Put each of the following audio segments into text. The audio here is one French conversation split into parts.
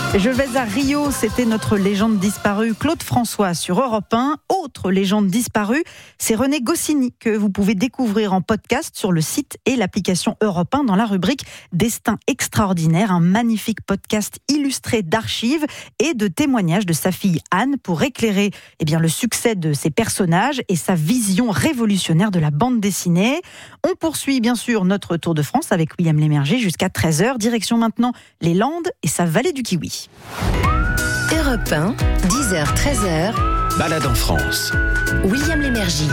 Je vais à Rio, c'était notre légende disparue Claude François sur Europe 1. Autre légende disparue, c'est René Goscinny que vous pouvez découvrir en podcast sur le site et l'application Europe 1 dans la rubrique Destin extraordinaire, un magnifique podcast illustré d'archives et de témoignages de sa fille Anne pour éclairer le succès de ses personnages et sa vision révolutionnaire de la bande dessinée. On poursuit bien sûr notre tour de France avec William Lémergie jusqu'à 13h. Direction maintenant les Landes et sa vallée du Kiwi. Europe 1, 10h-13h. Balade en France. William Lémergie.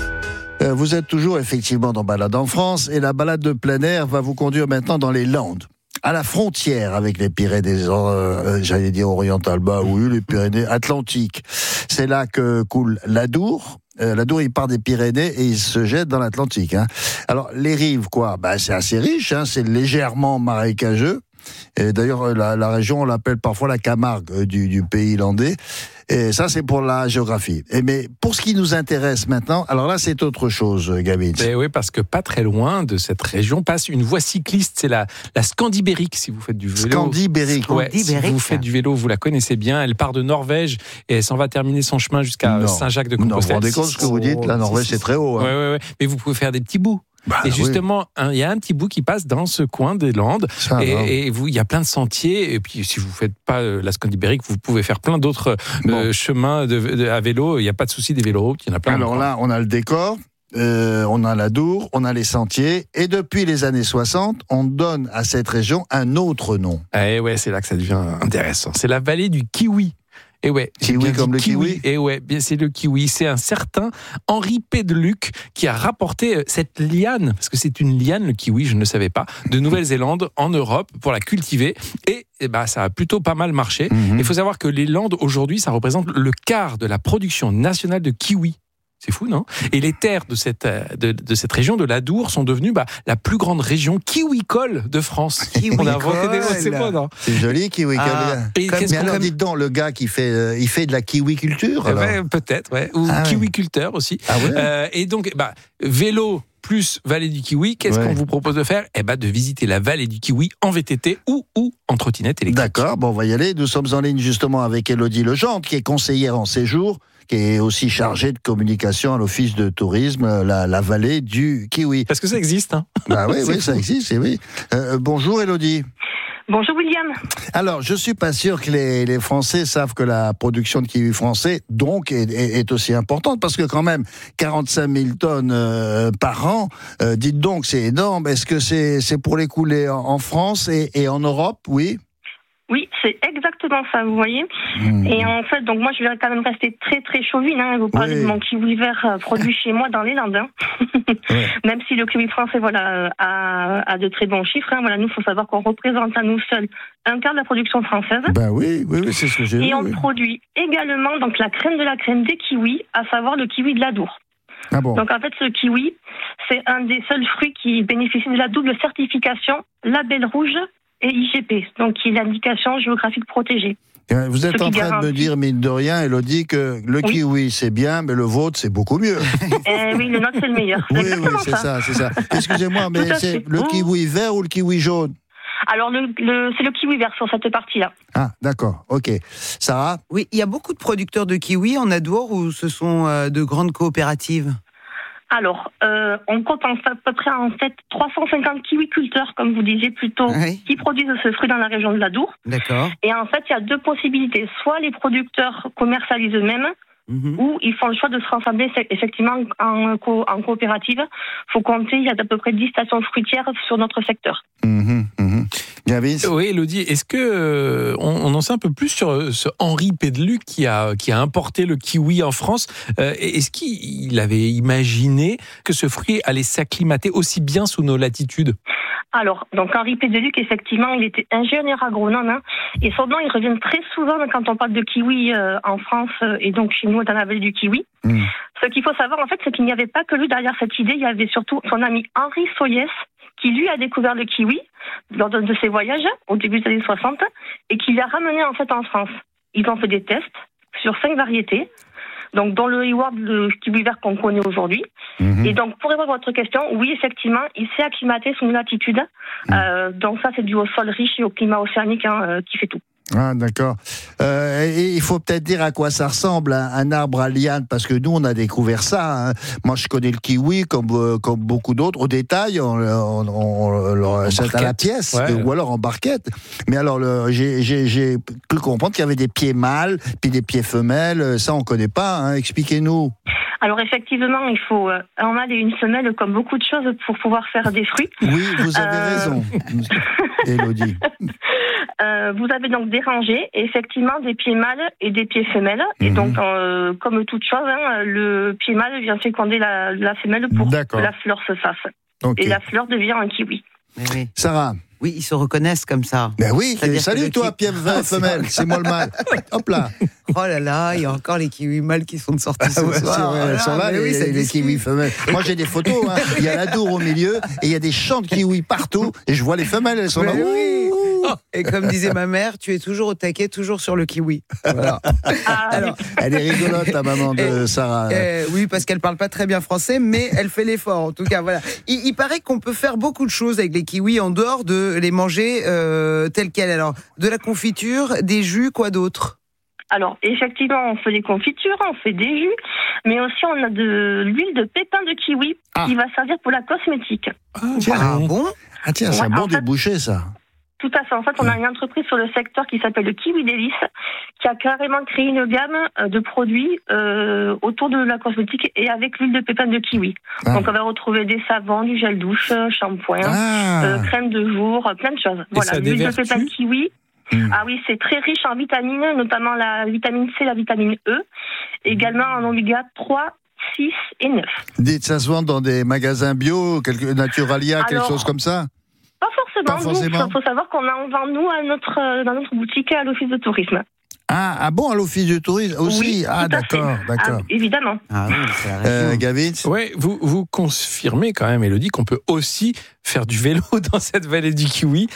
Vous êtes toujours effectivement dans Balade en France et la balade de plein air va vous conduire maintenant dans les Landes, à la frontière avec les Pyrénées, j'allais dire orientales, oui, les Pyrénées Atlantiques. C'est là que coule l'Adour. L'Adour, il part des Pyrénées et il se jette dans l'Atlantique. Alors, les rives, c'est assez riche, c'est légèrement marécageux. Et d'ailleurs, la région, on l'appelle parfois la Camargue du pays landais. Et ça, c'est pour la géographie. Mais pour ce qui nous intéresse maintenant, alors là, c'est autre chose, Gavin. Oui, parce que pas très loin de cette région passe une voie cycliste. C'est la Scandibérique, si vous faites du vélo. Scandibérique. Ouais, si vous faites du vélo, vous la connaissez bien. Elle part de Norvège et elle s'en va terminer son chemin jusqu'à Saint-Jacques-de-Compostelle. Vous vous rendez compte ce que vous dites? La Norvège, c'est très haut. Oui. Mais vous pouvez faire des petits bouts. Et justement, il y a un petit bout qui passe dans ce coin des Landes. Et il y a plein de sentiers. Et puis, si vous ne faites pas la Scandibérique, vous pouvez faire plein d'autres chemins à vélo. Il n'y a pas de souci des véloroutes. Il y en a plein. Alors là, on a le décor. On a l'Adour, on a les sentiers, et depuis les années 60, on donne à cette région un autre nom. Et c'est là que ça devient intéressant. C'est la vallée du Kiwi. Et kiwi comme le kiwi. Et bien c'est le kiwi. C'est un certain Henri Pédeluc qui a rapporté cette liane, parce que c'est une liane, le kiwi, je ne le savais pas, de Nouvelle-Zélande en Europe pour la cultiver. Et ça a plutôt pas mal marché. Il faut savoir que les Landes, aujourd'hui, ça représente le quart de la production nationale de kiwi. C'est fou, non? Et les terres de cette région de l'Adour sont devenues la plus grande région kiwicole de France. On a inventé des mots, c'est beau, non? C'est joli, kiwicole. Mais alors, dites donc, le gars qui fait, il fait de la kiwiculture, alors? Peut-être, ou kiwiculteur aussi. Et donc, vélo plus vallée du Kiwi, qu'est-ce qu'on vous propose de faire? De visiter la vallée du Kiwi en VTT ou en trottinette électrique. D'accord, on va y aller. Nous sommes en ligne justement avec Élodie Legendre, qui est conseillère en séjour, qui est aussi chargée de communication à l'office de tourisme, la vallée du Kiwi. Parce que ça existe, hein? Oui, ça existe, oui. Bonjour Élodie. Bonjour William. Alors, je suis pas sûr que les Français savent que la production de kiwi français, donc, est aussi importante, parce que quand même, 45 000 tonnes par an, dites donc, c'est énorme. Est-ce que c'est pour l'écouler en France et en Europe, oui? Oui, c'est exactement ça, vous voyez. Et en fait, donc moi, je vais quand même rester très, très chauvine. Vous parlez de mon kiwi vert produit chez moi dans les Landes. Même si le kiwi français, a de très bons chiffres. Nous, il faut savoir qu'on représente à nous seuls un quart de la production française. Oui, c'est ce que j'ai vu. Et on produit également donc la crème de la crème des kiwis, à savoir le kiwi de l'Adour. Donc en fait, ce kiwi, c'est un des seuls fruits qui bénéficie de la double certification label rouge et IGP, donc qui est l'indication géographique protégée. Vous êtes en train de me dire, mine de rien, Élodie, que le kiwi c'est bien, mais le vôtre c'est beaucoup mieux. Oui, le nôtre c'est le meilleur. C'est ça. Excusez-moi, mais c'est le kiwi vert ou le kiwi jaune? Alors, c'est le kiwi vert sur cette partie-là. Ah, d'accord, ok. Sarah? Oui, il y a beaucoup de producteurs de kiwi en Adour ou ce sont de grandes coopératives? Alors, on compte à peu près 350 kiwiculteurs, comme vous disiez plus tôt, qui produisent ce fruit dans la région de l'Adour. D'accord. Et en fait, il y a deux possibilités. Soit les producteurs commercialisent eux-mêmes, ou ils font le choix de se rassembler effectivement en coopérative. Il faut compter, il y a à peu près 10 stations fruitières sur notre secteur. Oui, Élodie, est-ce que on en sait un peu plus sur ce Henri Pédeluc qui a importé le kiwi en France? Est-ce qu'il avait imaginé que ce fruit allait s'acclimater aussi bien sous nos latitudes? Alors, donc Henri Pédeluc, effectivement, il était ingénieur agronome, et son nom, il revient très souvent quand on parle de kiwi en France, et donc chez nous, dans la vallée du Kiwi. Ce qu'il faut savoir, en fait, c'est qu'il n'y avait pas que lui derrière cette idée, il y avait surtout son ami Henri Soyès, qui lui a découvert le kiwi lors de ses voyages au début des années 60 et qui l'a ramené en fait en France. Ils ont fait des tests sur 5 variétés, donc dont le Hayward, le kiwi vert qu'on connaît aujourd'hui. Et donc pour répondre à votre question, oui effectivement, il s'est acclimaté sous une latitude. Donc ça c'est dû au sol riche et au climat océanique qui fait tout. Ah, d'accord. Et il faut peut-être dire à quoi ça ressemble, un arbre à liane, parce que nous, on a découvert ça. Hein. Moi, je connais le kiwi comme beaucoup d'autres. Au détail, on c'est à la pièce, ou alors en barquette. Mais alors, j'ai cru comprendre qu'il y avait des pieds mâles, puis des pieds femelles. Ça, on ne connaît pas. Hein. Expliquez-nous. Alors effectivement, il faut un mâle et une femelle comme beaucoup de choses pour pouvoir faire des fruits. Oui, vous avez raison, Élodie. Vous avez donc des rangées, effectivement des pieds mâles et des pieds femelles. Et donc, comme toute chose, le pied mâle vient féconder la femelle pour que la fleur se fasse. Okay. Et la fleur devient un kiwi. Oui. Sarah. Oui, ils se reconnaissent comme ça. Ben oui, salut toi, Pierre femelle, c'est moi le mâle. Hop là. Oh là là, il y a encore les kiwis mâles qui sont sortis ce soir. C'est vrai, ils sont là, les kiwis femelles. Moi j'ai des photos, hein. Il y a la dour au milieu, et il y a des champs de kiwis partout, et je vois les femelles, elles sont là. Oui. Et comme disait ma mère, tu es toujours au taquet, toujours sur le kiwi. Voilà. Alors, elle est rigolote, la maman de Sarah. Oui, parce qu'elle parle pas très bien français, mais elle fait l'effort. En tout cas, voilà. Il paraît qu'on peut faire beaucoup de choses avec les kiwis en dehors de les manger tels quels. Alors, de la confiture, des jus, quoi d'autre ? Alors, effectivement, on fait des confitures, on fait des jus, mais aussi on a de l'huile de pépins de kiwi qui va servir pour la cosmétique. Bon ? Ah tiens, c'est un bon débouché, ça. Tout à fait. En fait, on a une entreprise sur le secteur qui s'appelle le Kiwi Délice, qui a carrément créé une gamme de produits autour de la cosmétique et avec l'huile de pépins de kiwi. Donc, on va retrouver des savons, du gel douche, shampoing, crème de jour, plein de choses. Voilà, l'huile de pépins de kiwi. Ah oui, c'est très riche en vitamines, notamment la vitamine C, la vitamine E, également en oméga 3, 6 et 9. Dites, ça se vend dans des magasins bio, Naturalia, quelque chose comme ça ? Pas forcément. Il faut savoir qu'on en vend, nous, dans notre boutique à l'Office de tourisme. Ah bon, à l'Office du tourisme aussi? Oui, d'accord. Évidemment. Ah oui, Gavin? Oui, vous confirmez quand même, Élodie, qu'on peut aussi faire du vélo dans cette vallée du kiwi.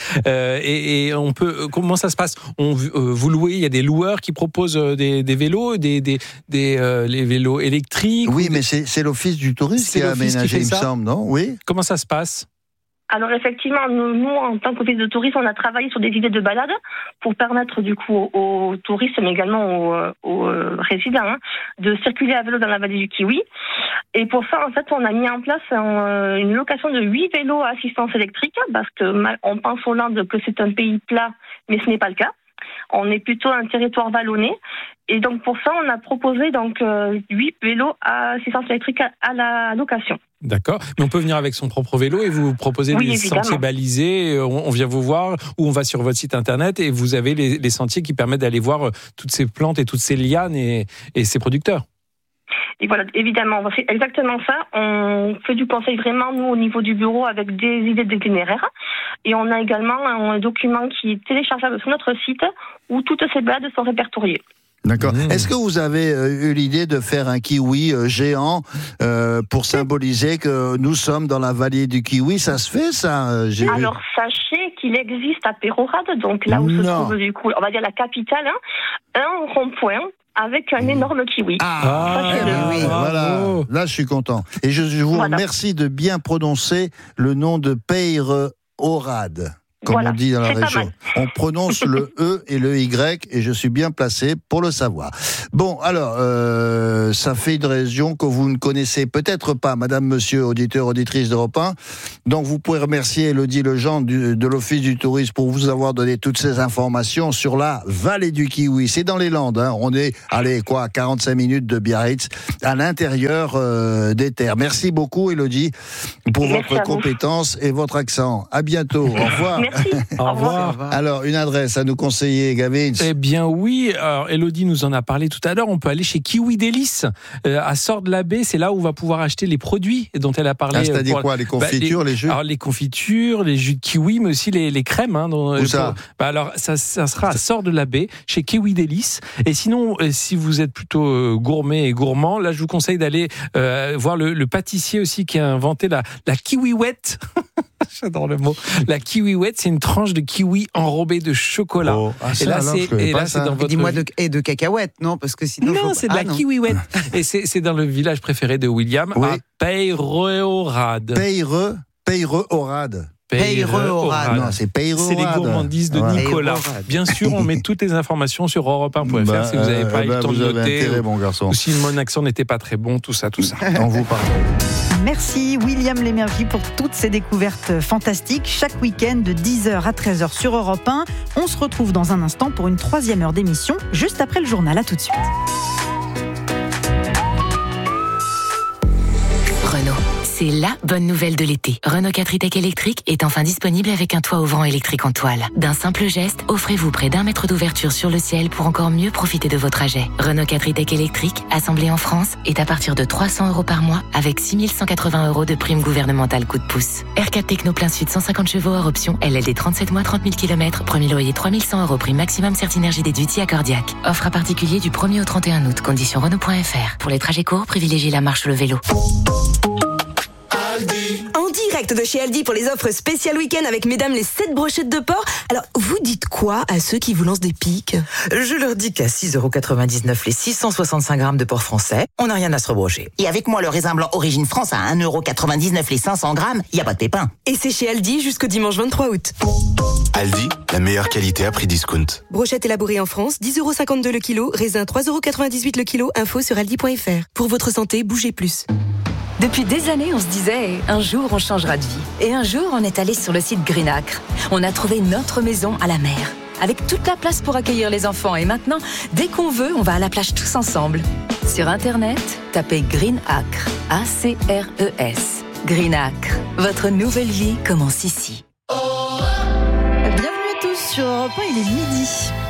Et on peut. Comment ça se passe? Vous louez, il y a des loueurs qui proposent des vélos, les vélos électriques. Oui, mais c'est l'Office du tourisme qui a aménagé, il me semble, non? Oui. Comment ça se passe? Alors effectivement, nous, en tant qu'office de tourisme, on a travaillé sur des idées de balade pour permettre du coup aux touristes, mais également aux résidents, de circuler à vélo dans la vallée du Kiwi. Et pour ça, en fait, on a mis en place une location de 8 vélos à assistance électrique, parce que on pense aux Landes que c'est un pays plat, mais ce n'est pas le cas. On est plutôt un territoire vallonné. Et donc pour ça, on a proposé 8 vélos à assistance électrique à la location. D'accord, mais on peut venir avec son propre vélo et vous proposez des sentiers balisés, on vient vous voir ou on va sur votre site internet et vous avez les sentiers qui permettent d'aller voir toutes ces plantes et toutes ces lianes et ces producteurs. Et voilà, évidemment, on fait exactement ça. On fait du conseil vraiment, nous, au niveau du bureau, avec des idées d'itinéraire. Et on a également un document qui est téléchargeable sur notre site où toutes ces balades sont répertoriées. D'accord. Est-ce que vous avez eu l'idée de faire un kiwi géant pour symboliser que nous sommes dans la vallée du kiwi? Ça se fait, ça? Alors, sachez qu'il existe à Peyrehorade, donc là où se trouve, du coup, on va dire la capitale, un rond-point avec un énorme kiwi. Oui, voilà. Là, je suis content. Et je vous remercie de bien prononcer le nom de Peyrehorade. Comme on dit dans la région. On prononce le E et le Y et je suis bien placé pour le savoir. Bon, alors, ça fait une région que vous ne connaissez peut-être pas, madame, monsieur, auditeur, auditrice d'Europe 1. Donc, vous pouvez remercier Élodie Lejean de l'Office du tourisme pour vous avoir donné toutes ces informations sur la vallée du Kiwi. C'est dans les Landes, hein. On est, 45 minutes de Biarritz, à l'intérieur des terres. Merci beaucoup, Élodie, pour votre compétence et votre accent. À bientôt. Au revoir. Merci. Au revoir. Alors, une adresse à nous conseiller, Gavin? Eh bien oui, alors Élodie nous en a parlé tout à l'heure, on peut aller chez Kiwi Délice à Sordes-la-Baie, c'est là où on va pouvoir acheter les produits dont elle a parlé. C'est-à-dire quoi, les confitures, les jus? Alors les confitures, les jus de kiwi, mais aussi les crèmes. Où ça? Alors ça sera à Sordes-la-Baie, chez Kiwi Délice. Et sinon, si vous êtes plutôt gourmet et gourmand, là je vous conseille d'aller voir le pâtissier aussi qui a inventé la kiwiouette. J'adore le mot. La kiwiouette, c'est une tranche de kiwi enrobée de chocolat. Et là, c'est dans votre... Dis-moi de cacahuètes, non? Parce que sinon... Non, c'est de la kiwiouette. Et c'est dans le village préféré de William, à Peyrehorade. Peyrehorade. Peyrehorade. Non, c'est Peyrehorade. C'est les gourmandises de Nicolas. Bien sûr, on met toutes les informations sur europe1.fr si vous n'avez pas eu le temps de noter. Intérêt, mon garçon. Ou si mon accent n'était pas très bon, tout ça. On vous parle. Merci William Lémergie pour toutes ces découvertes fantastiques. Chaque week-end de 10h à 13h sur Europe 1. On se retrouve dans un instant pour une 3e heure d'émission, juste après le journal. À tout de suite. Renault, c'est la bonne nouvelle de l'été. Renault 4 e-Tech électrique est enfin disponible avec un toit ouvrant électrique en toile. D'un simple geste, offrez-vous près d'1 mètre d'ouverture sur le ciel pour encore mieux profiter de vos trajets. Renault 4 e-Tech électrique, assemblé en France, est à partir de 300 € par mois avec 6 180 € de prime gouvernementale coup de pouce. R4 Techno plein sud 150 chevaux hors option, LLD 37 mois 30 000 km, premier loyer 3 100 € prime maximum Certinergie déduite via Cordiac. Offre à particulier du 1er au 31 août, conditions Renault.fr. Pour les trajets courts, privilégiez la marche ou le vélo. En direct de chez Aldi pour les offres spéciales week-end avec mesdames les 7 brochettes de porc. Alors, vous dites quoi à ceux qui vous lancent des piques ? Je leur dis qu'à 6,99 € les 665 grammes de porc français, on n'a rien à se rebrocher. Et avec moi, le raisin blanc Origine France à 1,99 € les 500 grammes, il n'y a pas de pépin. Et c'est chez Aldi jusqu'au dimanche 23 août. Aldi, la meilleure qualité à prix discount. Brochette élaborée en France, 10,52 € le kilo, raisin 3,98 € le kilo, info sur aldi.fr. Pour votre santé, bougez plus. Depuis des années, on se disait, un jour on changera de vie. Et un jour, on est allé sur le site Greenacre. On a trouvé notre maison à la mer, avec toute la place pour accueillir les enfants. Et maintenant, dès qu'on veut, on va à la plage tous ensemble. Sur Internet, tapez Greenacre, A-C-R-E-S. Greenacre, votre nouvelle vie commence ici. Bienvenue à tous sur Europe 1, il est midi.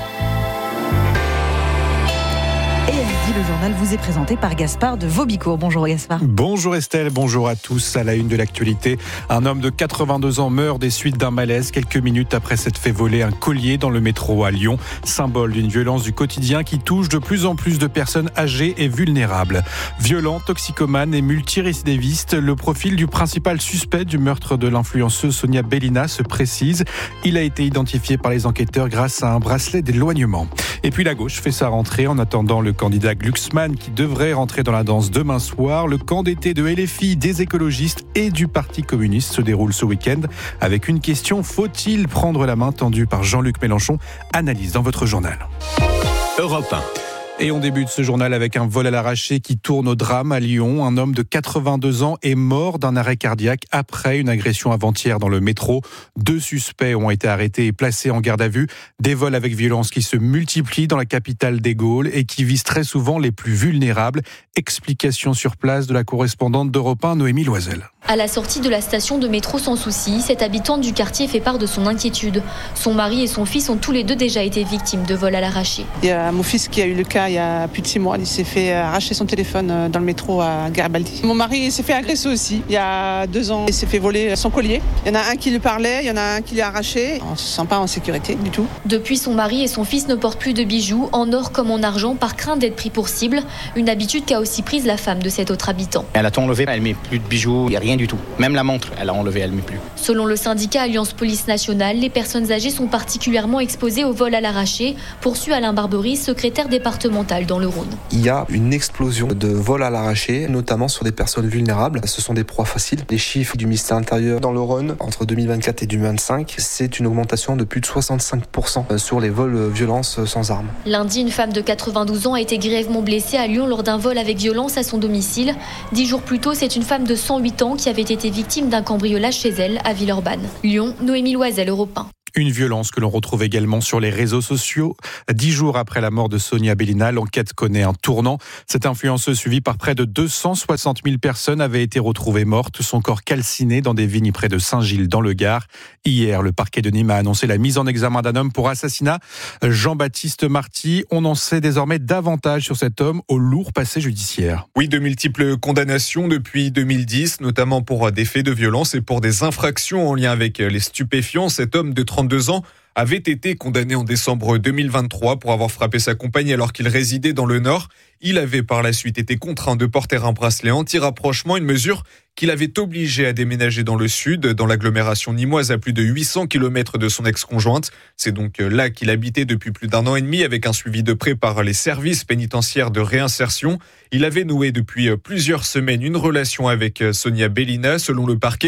Et à midi, le journal vous est présenté par Gaspard de Vaubicourt. Bonjour Gaspard. Bonjour Estelle, bonjour à tous. À la une de l'actualité, un homme de 82 ans meurt des suites d'un malaise quelques minutes après s'être fait voler un collier dans le métro à Lyon. Symbole d'une violence du quotidien qui touche de plus en plus de personnes âgées et vulnérables. Violent, toxicomane et multirécidiviste, le profil du principal suspect du meurtre de l'influenceuse Sonia Bellina se précise. Il a été identifié par les enquêteurs grâce à un bracelet d'éloignement. Et puis la gauche fait sa rentrée en attendant le candidat Glucksmann qui devrait rentrer dans la danse demain soir. Le camp d'été de LFI, des écologistes et du Parti communiste se déroule ce week-end avec une question: faut-il prendre la main tendue par Jean-Luc Mélenchon? Analyse dans votre journal. Europe 1. Et on débute ce journal avec un vol à l'arraché qui tourne au drame à Lyon. Un homme de 82 ans est mort d'un arrêt cardiaque après une agression avant-hier dans le métro. 2 suspects ont été arrêtés et placés en garde à vue. Des vols avec violence qui se multiplient dans la capitale des Gaules et qui visent très souvent les plus vulnérables. Explication sur place de la correspondante d'Europe 1, Noémie Loisel. À la sortie de la station de métro Sans Souci, cette habitante du quartier fait part de son inquiétude. Son mari et son fils ont tous les deux déjà été victimes de vols à l'arraché. Il y a mon fils qui a eu le cas il y a plus de 6 mois. Il s'est fait arracher son téléphone dans le métro à Garibaldi. Mon mari s'est fait agresser aussi il y a 2 ans. Il s'est fait voler son collier. Il y en a un qui lui parlait, il y en a un qui l'a arraché. On ne se sent pas en sécurité du tout. Depuis, son mari et son fils ne portent plus de bijoux, en or comme en argent, par crainte d'être pris pour cible. Une habitude qu'a aussi prise la femme de cet autre habitant. Elle a tout enlevé, elle met plus de bijoux, il n'y a rien du tout. Même la montre, elle a enlevé, elle ne met plus. Selon le syndicat Alliance Police Nationale, les personnes âgées sont particulièrement exposées au vol à l'arraché, poursuit Alain Barbery, secrétaire départemental dans le Rhône. Il y a une explosion de vols à l'arraché, notamment sur des personnes vulnérables. Ce sont des proies faciles. Les chiffres du ministère de l'Intérieur dans le Rhône, entre 2024 et 2025, c'est une augmentation de plus de 65% sur les vols violences sans armes. Lundi, une femme de 92 ans a été grièvement blessée à Lyon lors d'un vol avec violence à son domicile. 10 jours plus tôt, c'est une femme de 108 ans qui avait été victime d'un cambriolage chez elle à Villeurbanne. Lyon, Noémie Loisel, Europe 1. Une violence que l'on retrouve également sur les réseaux sociaux. 10 jours après la mort de Sonia Bellina, l'enquête connaît un tournant. Cette influenceuse suivie par près de 260 000 personnes avait été retrouvée morte, son corps calciné dans des vignes près de Saint-Gilles dans le Gard. Hier, le parquet de Nîmes a annoncé la mise en examen d'un homme pour assassinat. Jean-Baptiste Marty, on en sait désormais davantage sur cet homme au lourd passé judiciaire. Oui, de multiples condamnations depuis 2010, notamment pour des faits de violence et pour des infractions en lien avec les stupéfiants. Cet homme de 32 ans avait été condamné en décembre 2023 pour avoir frappé sa compagne alors qu'il résidait dans le Nord. Il avait par la suite été contraint de porter un bracelet anti-rapprochement, une mesure qui l'avait obligé à déménager dans le sud, dans l'agglomération nîmoise à plus de 800 km de son ex-conjointe. C'est donc là qu'il habitait depuis plus d'1 an et demi avec un suivi de près par les services pénitentiaires de réinsertion. Il avait noué depuis plusieurs semaines une relation avec Sonia Bellina. Selon le parquet,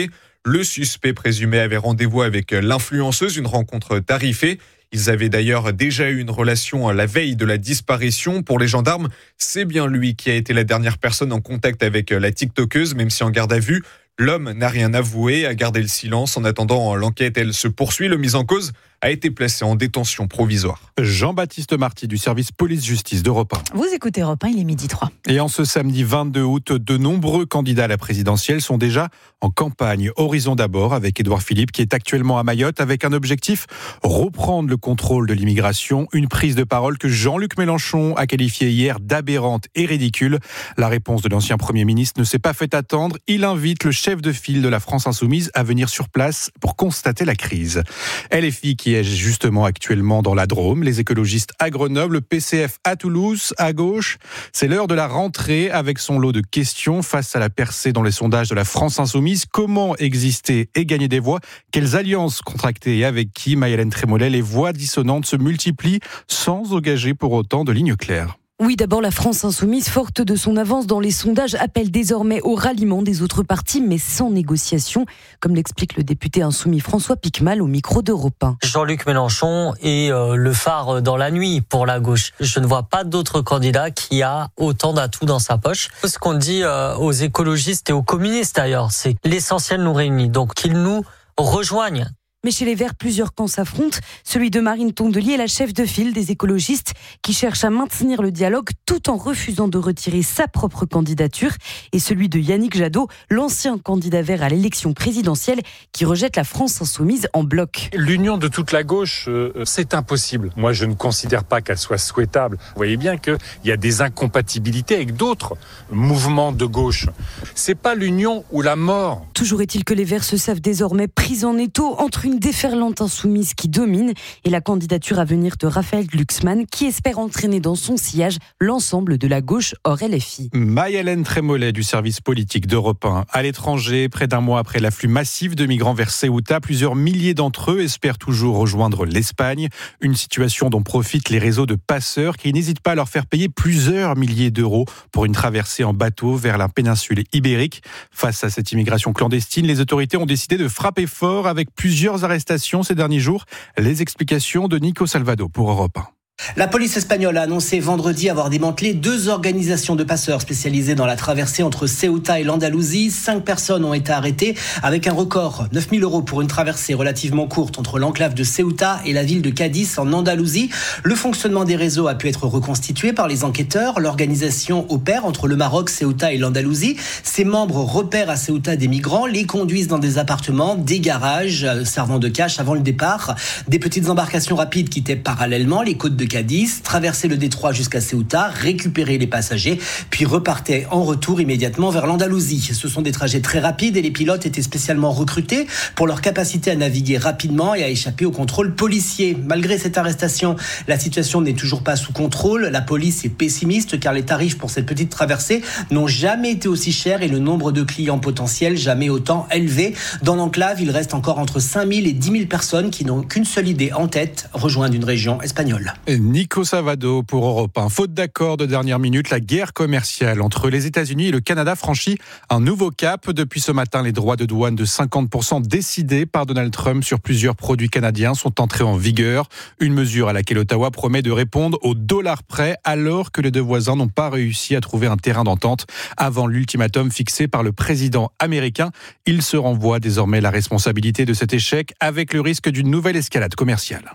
Le suspect présumé avait rendez-vous avec l'influenceuse, une rencontre tarifée. Ils avaient d'ailleurs déjà eu une relation la veille de la disparition. Pour les gendarmes, c'est bien lui qui a été la dernière personne en contact avec la TikTokeuse, même si en garde à vue, l'homme n'a rien avoué, a gardé le silence. En attendant, l'enquête, elle se poursuit. Le mis en cause a été placé en détention provisoire. Jean-Baptiste Marty du service police-justice d'Europe 1. Vous écoutez Europe 1, il est 12h03. Et en ce samedi 22 août, de nombreux candidats à la présidentielle sont déjà en campagne. Horizon d'abord avec Édouard Philippe qui est actuellement à Mayotte avec un objectif, reprendre le contrôle de l'immigration. Une prise de parole que Jean-Luc Mélenchon a qualifiée hier d'aberrante et ridicule. La réponse de l'ancien Premier ministre ne s'est pas fait attendre. Il invite le chef de file de la France Insoumise à venir sur place pour constater la crise. LFI qui est justement actuellement dans la Drôme, les écologistes à Grenoble, le PCF à Toulouse, à gauche. C'est l'heure de la rentrée avec son lot de questions face à la percée dans les sondages de la France Insoumise. Comment exister et gagner des voix? Quelles alliances contracter et avec qui? Maï-Hélène Trémollet, les voix dissonantes se multiplient sans engager pour autant de lignes claires. Oui, d'abord, la France Insoumise, forte de son avance dans les sondages, appelle désormais au ralliement des autres partis, mais sans négociation, comme l'explique le député insoumis François Piquemal au micro d'Europe 1. Jean-Luc Mélenchon est le phare dans la nuit pour la gauche. Je ne vois pas d'autre candidat qui a autant d'atouts dans sa poche. Ce qu'on dit aux écologistes et aux communistes d'ailleurs, c'est que l'essentiel nous réunit, donc qu'ils nous rejoignent. Mais chez les Verts, plusieurs camps s'affrontent. Celui de Marine Tondelier, la chef de file des écologistes, qui cherche à maintenir le dialogue tout en refusant de retirer sa propre candidature. Et celui de Yannick Jadot, l'ancien candidat Vert à l'élection présidentielle, qui rejette la France Insoumise en bloc. L'union de toute la gauche, c'est impossible. Moi, je ne considère pas qu'elle soit souhaitable. Vous voyez bien qu'il y a des incompatibilités avec d'autres mouvements de gauche. C'est pas l'union ou la mort. Toujours est-il que les Verts se savent désormais pris en étau entre une déferlante insoumise qui domine et la candidature à venir de Raphaël Glucksmann qui espère entraîner dans son sillage l'ensemble de la gauche hors LFI. Maï-Hélène Trémollet du service politique d'Europe 1. À l'étranger, près d'un mois après l'afflux massif de migrants vers Ceuta, plusieurs milliers d'entre eux espèrent toujours rejoindre l'Espagne. Une situation dont profitent les réseaux de passeurs qui n'hésitent pas à leur faire payer plusieurs milliers d'euros pour une traversée en bateau vers la péninsule ibérique. Face à cette immigration clandestine, les autorités ont décidé de frapper fort avec plusieurs arrestations ces derniers jours. Les explications de Nico Salvado pour Europe 1. La police espagnole a annoncé vendredi avoir démantelé 2 organisations de passeurs spécialisées dans la traversée entre Ceuta et l'Andalousie. 5 personnes ont été arrêtées avec un record, 9 000 € pour une traversée relativement courte entre l'enclave de Ceuta et la ville de Cadiz en Andalousie. Le fonctionnement des réseaux a pu être reconstitué par les enquêteurs. L'organisation opère entre le Maroc, Ceuta et l'Andalousie. Ses membres repèrent à Ceuta des migrants, les conduisent dans des appartements, des garages servant de cache avant le départ. Des petites embarcations rapides quittaient parallèlement les côtes de Cadiz, traversaient le détroit jusqu'à Ceuta, récupéraient les passagers, puis repartaient en retour immédiatement vers l'Andalousie. Ce sont des trajets très rapides et les pilotes étaient spécialement recrutés pour leur capacité à naviguer rapidement et à échapper au contrôle policier. Malgré cette arrestation, la situation n'est toujours pas sous contrôle. La police est pessimiste car les tarifs pour cette petite traversée n'ont jamais été aussi chers et le nombre de clients potentiels jamais autant élevé. Dans l'enclave, il reste encore entre 5 000 et 10 000 personnes qui n'ont qu'une seule idée en tête, rejoindre une région espagnole. Nico Salvado pour Europe 1. Faute d'accord de dernière minute, la guerre commerciale entre les États-Unis et le Canada franchit un nouveau cap. Depuis ce matin, les droits de douane de 50% décidés par Donald Trump sur plusieurs produits canadiens sont entrés en vigueur. Une mesure à laquelle Ottawa promet de répondre au dollar près alors que les deux voisins n'ont pas réussi à trouver un terrain d'entente avant l'ultimatum fixé par le président américain. Il se renvoie désormais la responsabilité de cet échec avec le risque d'une nouvelle escalade commerciale.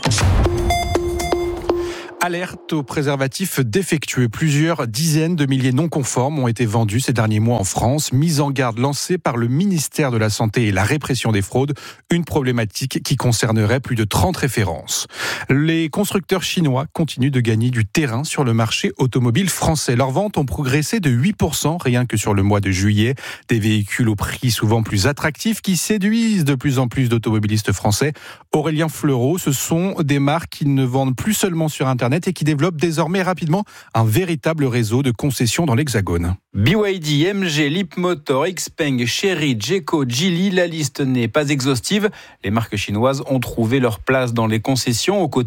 Alerte aux préservatifs défectueux. Plusieurs dizaines de milliers non conformes ont été vendus ces derniers mois en France. Mise en garde lancée par le ministère de la Santé et la répression des fraudes. Une problématique qui concernerait plus de 30 références. Les constructeurs chinois continuent de gagner du terrain sur le marché automobile français. Leurs ventes ont progressé de 8% rien que sur le mois de juillet. Des véhicules au prix souvent plus attractifs qui séduisent de plus en plus d'automobilistes français. Aurélien Fleureau, ce sont des marques qui ne vendent plus seulement sur Internet et qui développe désormais rapidement un véritable réseau de concessions dans l'Hexagone. BYD, MG, Leapmotor, Xpeng, Chery, Jeco, Geely, la liste n'est pas exhaustive. Les marques chinoises ont trouvé leur place dans les concessions aux côtés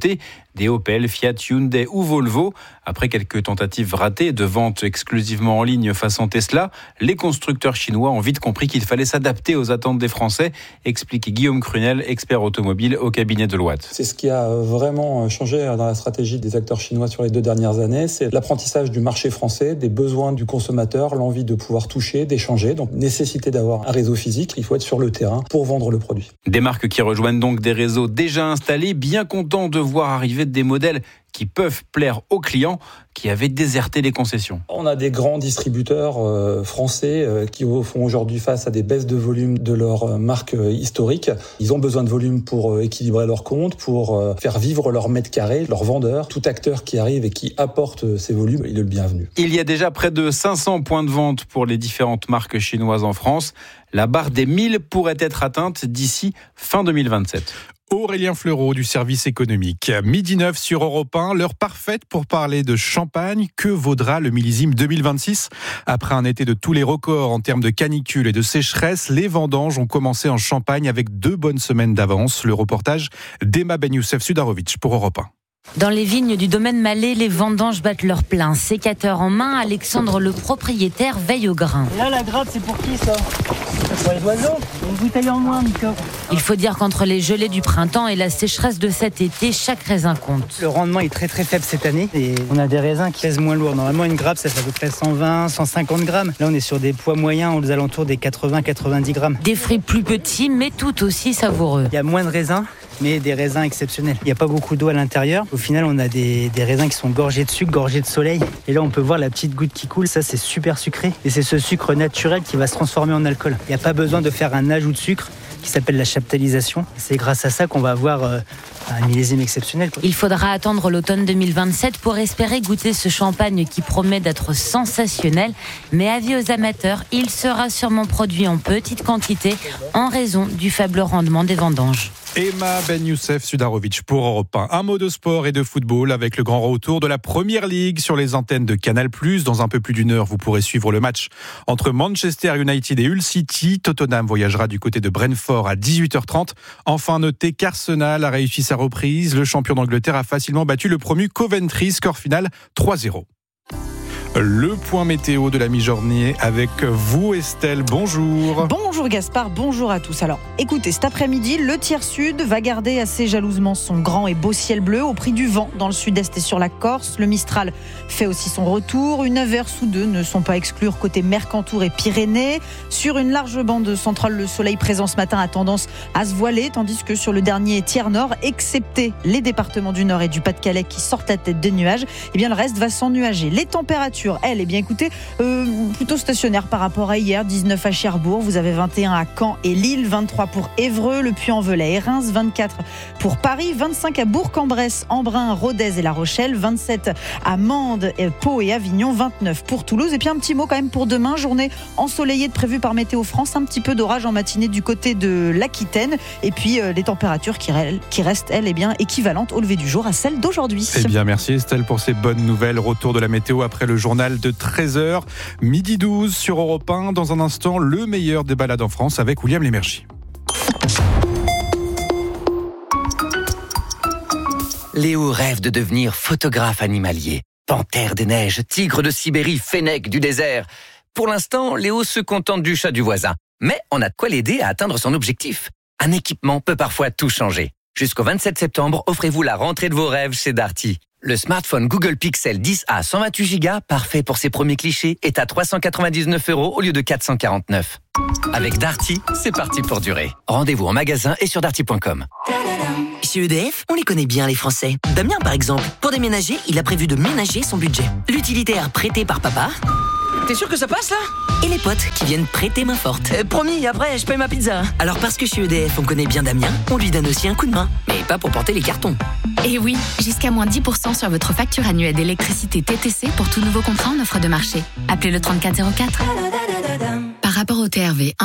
des Opel, Fiat, Hyundai ou Volvo. Après quelques tentatives ratées de vente exclusivement en ligne façon Tesla, les constructeurs chinois ont vite compris qu'il fallait s'adapter aux attentes des Français, explique Guillaume Crunel, expert automobile au cabinet Deloitte. C'est ce qui a vraiment changé dans la stratégie des acteurs chinois sur les 2 dernières années, c'est l'apprentissage du marché français, des besoins du consommateur, l'envie de pouvoir toucher, d'échanger, donc nécessité d'avoir un réseau physique, il faut être sur le terrain pour vendre le produit. Des marques qui rejoignent donc des réseaux déjà installés, bien contents de voir arriver des modèles qui peuvent plaire aux clients qui avaient déserté les concessions. On a des grands distributeurs français qui font aujourd'hui face à des baisses de volume de leurs marques historiques. Ils ont besoin de volume pour équilibrer leurs comptes, pour faire vivre leurs mètres carrés, leurs vendeurs. Tout acteur qui arrive et qui apporte ces volumes, il est le bienvenu. Il y a déjà près de 500 points de vente pour les différentes marques chinoises en France. La barre des 1000 pourrait être atteinte d'ici fin 2027. Aurélien Fleureau du service économique. 12h09 sur Europe 1, l'heure parfaite pour parler de champagne. Que vaudra le millésime 2026 ? Après un été de tous les records en termes de canicule et de sécheresse, les vendanges ont commencé en Champagne avec 2 bonnes semaines d'avance. Le reportage d'Emma Ben-Youssef Sudarovic pour Europe 1. Dans les vignes du domaine Malais, les vendanges battent leur plein. Sécateur en main, Alexandre le propriétaire veille au grain. Et là, la grappe, c'est pour qui ça ? Pour les oiseaux ? Une bouteille en moins, Nico. Il faut dire qu'entre les gelées du printemps et la sécheresse de cet été, chaque raisin compte. Le rendement est très faible cette année et on a des raisins qui pèsent moins lourd. Normalement, une grappe, ça fait à peu près 120, 150 grammes. Là, on est sur des poids moyens aux alentours des 80-90 grammes. Des fruits plus petits, mais tout aussi savoureux. Il y a moins de raisins, mais des raisins exceptionnels. Il n'y a pas beaucoup d'eau à l'intérieur. Au final, on a des raisins qui sont gorgés de sucre, gorgés de soleil. Et là, on peut voir la petite goutte qui coule. Ça, c'est super sucré. Et c'est ce sucre naturel qui va se transformer en alcool. Il n'y a pas besoin de faire un ajout de sucre qui s'appelle la chaptalisation. C'est grâce à ça qu'on va avoir un millésime exceptionnel. Il faudra attendre l'automne 2027 pour espérer goûter ce champagne qui promet d'être sensationnel. Mais avis aux amateurs, il sera sûrement produit en petite quantité en raison du faible rendement des vendanges. Emma Ben-Youssef Sudarovic pour Europe 1. Un mot de sport et de football avec le grand retour de la Première Ligue sur les antennes de Canal+. Dans un peu plus d'1 heure, vous pourrez suivre le match entre Manchester United et Hull City. Tottenham voyagera du côté de Brentford à 18h30. Enfin, notez qu'Arsenal a réussi sa reprise. Le champion d'Angleterre a facilement battu le promu Coventry. Score final 3-0. Le point météo de la mi-journée avec vous, Estelle. Bonjour. Bonjour Gaspard, bonjour à tous. Alors, écoutez, cet après-midi, le tiers sud va garder assez jalousement son grand et beau ciel bleu au prix du vent dans le sud-est et sur la Corse. Le Mistral fait aussi son retour. Une averse ou deux ne sont pas exclure côté Mercantour et Pyrénées. Sur une large bande centrale, le soleil présent ce matin a tendance à se voiler, tandis que sur le dernier tiers nord, excepté les départements du Nord et du Pas-de-Calais qui sortent à tête des nuages, eh bien le reste va s'ennuager. Les températures, elles, écoutez, plutôt stationnaires par rapport à hier. 19 à Cherbourg, vous avez 21 à Caen et Lille, 23 pour Évreux, le Puy-en-Velay et Reims, 24 pour Paris, 25 à Bourg-en-Bresse, Embrun, Rodez et La Rochelle, 27 à Mende, Pau et Avignon, 29 pour Toulouse. Et puis un petit mot quand même pour demain, journée ensoleillée prévue par Météo France, un petit peu d'orage en matinée du côté de l'Aquitaine et puis les températures qui restent, elles, équivalentes au lever du jour à celles d'aujourd'hui. Eh bien, merci Estelle pour ces bonnes nouvelles. Retour de la météo après le journal de 13h, midi 12 sur Europe 1. Dans un instant, le meilleur des balades en France avec William Lémergie. Léo rêve de devenir photographe animalier. Panthère des neiges, tigre de Sibérie, fennec du désert. Pour l'instant, Léo se contente du chat du voisin. Mais on a de quoi l'aider à atteindre son objectif. Un équipement peut parfois tout changer. Jusqu'au 27 septembre, offrez-vous la rentrée de vos rêves chez Darty. Le smartphone Google Pixel 10A 128 Go, parfait pour ses premiers clichés, est à 399 € au lieu de 449. Avec Darty, c'est parti pour durer. Rendez-vous en magasin et sur darty.com. Chez EDF, on les connaît bien les Français. Damien par exemple, pour déménager, il a prévu de ménager son budget. L'utilitaire prêté par papa. T'es sûr que ça passe là ? Et les potes qui viennent prêter main forte. Promis, après je paye ma pizza. Alors parce que chez EDF on connaît bien Damien, on lui donne aussi un coup de main. Mais pas pour porter les cartons. Et oui, jusqu'à moins 10% sur votre facture annuelle d'électricité TTC pour tout nouveau contrat en offre de marché. Appelez le 3404. Par rapport au TRV,